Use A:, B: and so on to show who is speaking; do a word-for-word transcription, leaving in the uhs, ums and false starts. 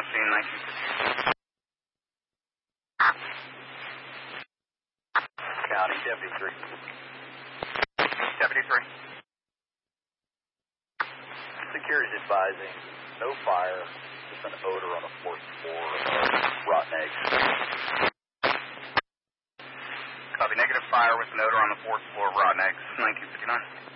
A: the scene, nineteen fifty.
B: County, Deputy three.
A: Deputy three.
B: Security's advising no fire, just an odor on the fourth floor of rotten eggs.
A: Copy, negative fire with an odor on the fourth floor of rotten eggs, nineteen fifty-nine.